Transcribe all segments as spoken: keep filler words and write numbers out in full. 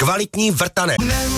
Kvalitní vrtané.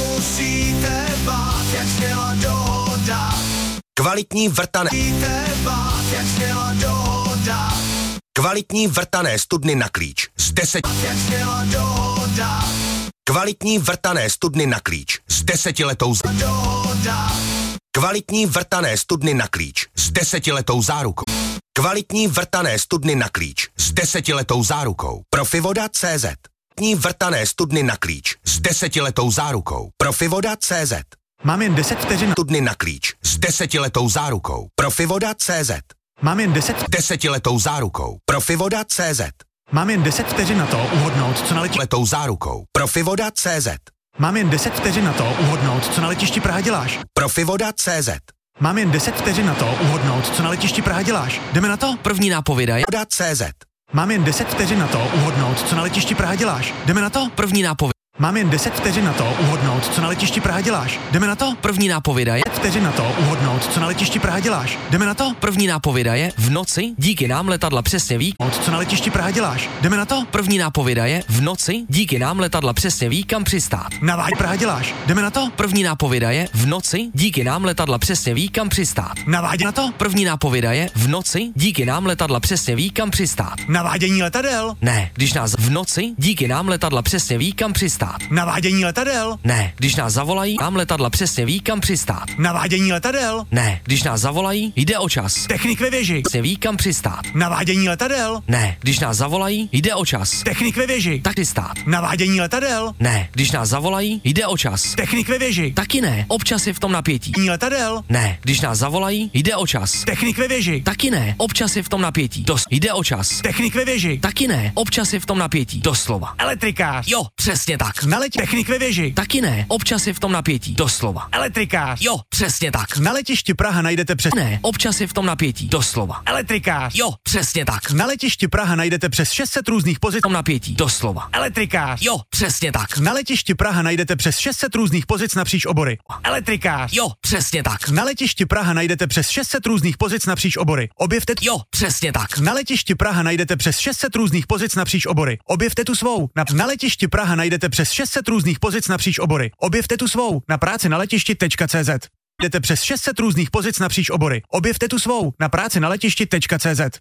Nemusíte bát, jak sněla dohoda. Kvalitní vrtané. Nemusíte bát, jak sněla dohoda. Kvalitní vrtané studny na klíč. Z deset. Jak sněla dohoda. Kvalitní vrtané studny na klíč. S desetiletou z... Dohoda. Kvalitní vrtané studny na klíč. S desetiletou zárukou. Kvalitní vrtané studny na klíč. S desetiletou zárukou. Profivoda tečka cé zet. Kvalitní vrtané studny na klíč. S desetiletou zárukou. Profivoda tečka cé zet. Mám jen deset vteřin. Studny na klíč. S desetiletou zárukou. Profivoda tečka cé zet. Mám jen deset. Desetiletou zárukou. Profivoda tečka cé zet. Mám jen deset vteřin na to uhodnout, co na letišti. Letou zárukou. Profivoda tečka cé zet. Mám jen deset vteřin na to uhodnout, co na letišti Praha děláš. Profivoda tečka cé zet. Mám jen deset vteřin na to uhodnout, co na letišti Praha děláš. Jdeme na to? První nápověda je... Profivoda tečka cé zet. Mám jen deset vteřin na to uhodnout, co na letišti Praha děláš. Jdeme na to? První nápověda. Mám jen deset vteřin na to uhodnout, co na letišti Praha děláš. Jdeme na to? První nápověda je... deset vteřin na to uhodnout, co na letišti Praha děláš. Jdeme na to? První nápověda je... V noci díky nám letadla přesně ví... Co na letišti Praha děláš. Jdeme na to? První nápověda je... V noci díky nám letadla přesně ví, kam přistát. Naváď Praha děláš. Jdeme na to? První nápověda je... V noci díky nám letadla přesně ví, kam přistát. Navádě na to? První nápověda je... V noci díky nám letadla přesně ví, kam přistát. Navádění letadel. Ne, když nás v noci díky nám letadla přesně ví, kam přistát. Navádění letadel. Ne, když nás zavolají, nám letadla přesně ví, kam přistát. Navádění letadel. Ne, když nás zavolají, jde o čas. Technik ve věži. Přesně ví, kam přistát. Navádění letadel. Ne, když nás zavolají, jde o čas. Technik ve věži. Tak přistát. Navádění letadel. Ne, když nás zavolají, jde o čas. Technik ve věži. Taky ne, občas je v tom napětí. Letadel. Ne, když nás zavolají, jde o čas. Technik ve věži. Taky ne, občas je v tom napětí. Dos, jde o čas. Technik ve věži. Taky ne, občas je v tom napětí. Doslova. Elektrikář. Jo, přesně tak. Na letišti. Technik ve věži. Taky ne, občas je v tom napětí. Doslova. Elektrikář. Jo, přesně tak. Na letišti Praha najdete přes... Ne, občas je v tom napětí. Doslova. Elektrikář. Jo, přesně tak. Na letišti Praha najdete přes šest set různých pozic... V tom napětí. Doslova. Elektrikář. Jo, přesně tak. Na letišti Praha najdete přes šest set různých pozic napříč obory. Elektrikář. Jo, přesně tak. Na letišti Praha najdete přes šest set různých pozic napříč obory. Objevte... Jo, přesně tak. Na letišti Praha najdete přes šest set různých pozic napříč obory. Objevte tu svou. Na, na letišti Praha najdete přes šest set různých pozic napříč obory. Objevte tu svou. Na práci na letišti tečka cé zet. Jdete přes šest set různých pozic napříč obory. Objevte tu svou. Na práci na letišti tečka cé zet.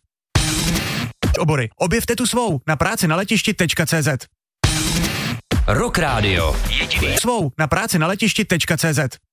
Obory. Objevte tu svou. Na práci na letišti tečka cé zet. Rock Radio. Jediný. Svou. Na práci na letišti tečka cé zet.